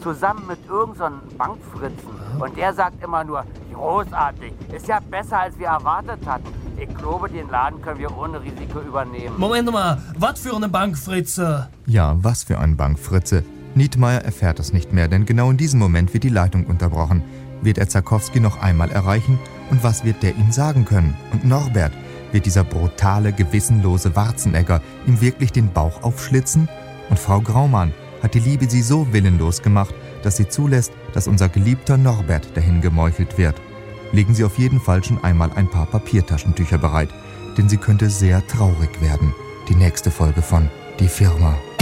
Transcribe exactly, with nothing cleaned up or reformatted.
zusammen mit irgendeinem so Bankfritzen. Und der sagt immer nur, großartig, ist ja besser, als wir erwartet hatten. Ich glaube, den Laden können wir ohne Risiko übernehmen. Moment mal, was für eine Bankfritze? Ja, was für ein Bankfritze. Nietmeyer erfährt es nicht mehr, denn genau in diesem Moment wird die Leitung unterbrochen. Wird er Zarkowski noch einmal erreichen? Und was wird der ihm sagen können? Und Norbert, wird dieser brutale, gewissenlose Warzenegger ihm wirklich den Bauch aufschlitzen? Und Frau Graumann, hat die Liebe sie so willenlos gemacht, dass sie zulässt, dass unser geliebter Norbert dahin gemeuchelt wird? Legen Sie auf jeden Fall schon einmal ein paar Papiertaschentücher bereit, denn sie könnte sehr traurig werden. Die nächste Folge von Die Firma.